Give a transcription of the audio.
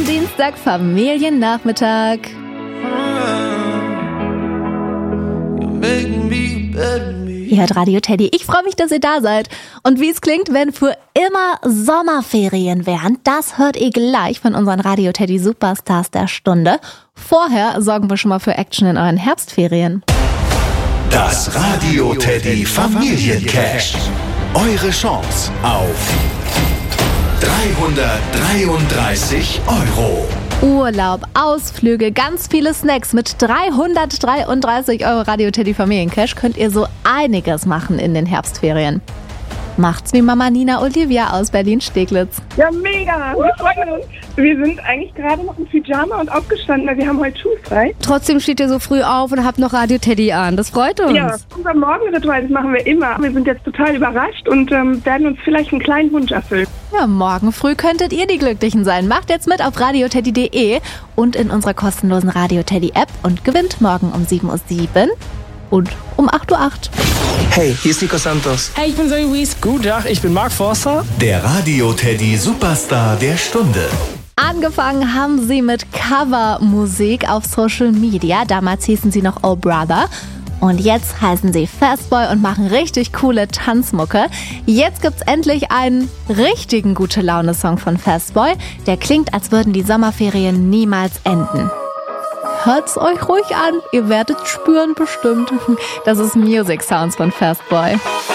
Am Dienstag Familiennachmittag. Ihr hört Radio Teddy. Ich freue mich, dass ihr da seid. Und wie es klingt, wenn für immer Sommerferien wären, das hört ihr gleich von unseren Radio Teddy Superstars der Stunde. Vorher sorgen wir schon mal für Action in euren Herbstferien. Das Radio Teddy Familiencash. Eure Chance auf 333 €. Urlaub, Ausflüge, ganz viele Snacks. Mit 333 € Radio Teddy Familiencash könnt ihr so einiges machen in den Herbstferien. Macht's wie Mama Nina Olivia aus Berlin-Steglitz. Ja, mega! Wir freuen uns. Wir sind eigentlich gerade noch im Pyjama und aufgestanden, weil wir haben heute schulfrei. Trotzdem steht ihr so früh auf und habt noch Radio Teddy an. Das freut uns. Ja, unser Morgenritual, das machen wir immer. Wir sind jetzt total überrascht und werden uns vielleicht einen kleinen Wunsch erfüllen. Ja, morgen früh könntet ihr die Glücklichen sein. Macht jetzt mit auf radioteddy.de und in unserer kostenlosen Radio Teddy App und gewinnt morgen um 7:07 Uhr und um 8:08 Uhr. Hey, hier ist Nico Santos. Hey, ich bin Zoe Wies. Guten Tag, ich bin Mark Forster. Der Radio Teddy Superstar der Stunde. Angefangen haben sie mit Covermusik auf Social Media. Damals hießen sie noch Oh Brother. Und jetzt heißen sie Fastboy und machen richtig coole Tanzmucke. Jetzt gibt's endlich einen richtigen Gute-Laune-Song von Fastboy. Der klingt, als würden die Sommerferien niemals enden. Hört's euch ruhig an, ihr werdet spüren bestimmt. Das ist Music Sounds von Fastboy.